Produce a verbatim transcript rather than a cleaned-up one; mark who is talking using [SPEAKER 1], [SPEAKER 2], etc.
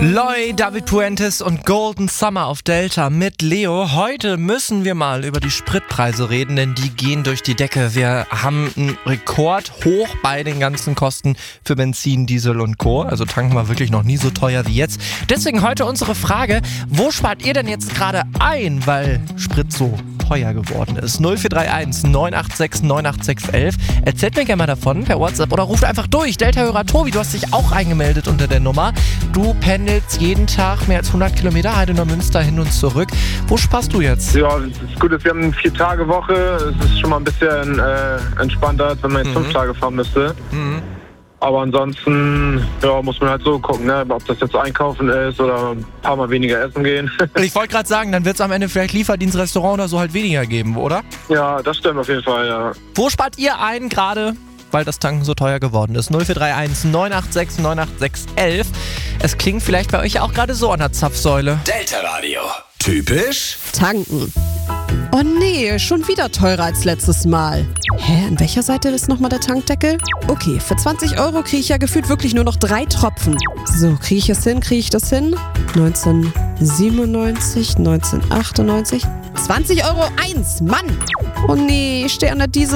[SPEAKER 1] Loi, David Puentes und Golden Summer auf Delta mit Leo. Heute müssen wir mal über die Spritpreise reden, denn die gehen durch die Decke. Wir haben einen Rekord hoch bei den ganzen Kosten für Benzin, Diesel und Co. Also tanken wir wirklich noch nie so teuer wie jetzt. Deswegen heute unsere Frage, wo spart ihr denn jetzt gerade ein, weil Sprit so teuer geworden ist? null vier drei eins neun acht sechs neun acht sechs eins. Erzählt mir gerne mal davon per WhatsApp oder ruft einfach durch. Delta-Hörer Tobi, du hast dich auch eingemeldet unter der Nummer. Du pendelst jeden Tag mehr als hundert Kilometer Heidenau-Münster hin und zurück. Wo sparst du jetzt?
[SPEAKER 2] Ja, das ist gut, wir haben eine Vier-Tage-Woche. Es ist schon mal ein bisschen äh, entspannter, als wenn man jetzt mhm. fünf Tage fahren müsste. Mhm. Aber ansonsten ja, muss man halt so gucken, ne? Ob das jetzt einkaufen ist oder ein paar Mal weniger essen gehen.
[SPEAKER 1] Ich wollte gerade sagen, dann wird es am Ende vielleicht Lieferdienst, Restaurant oder so halt weniger geben, oder?
[SPEAKER 2] Ja, das stimmt auf jeden Fall, ja.
[SPEAKER 1] Wo spart ihr ein gerade, weil das Tanken so teuer geworden ist? null vier drei eins neun acht sechs neun acht sechs eins. Es klingt vielleicht bei euch auch gerade so an der Zapfsäule.
[SPEAKER 3] Delta Radio. Typisch
[SPEAKER 4] Tanken. Oh nee, schon wieder teurer als letztes Mal. Hä, an welcher Seite ist nochmal der Tankdeckel? Okay, für zwanzig Euro kriege ich ja gefühlt wirklich nur noch drei Tropfen. So, kriege ich es hin, kriege ich das hin? neunzehnhundertsiebenundneunzig, neunzehnhundertachtundneunzig, zwanzig Euro eins, Mann! Oh nee, ich stehe an der Diesel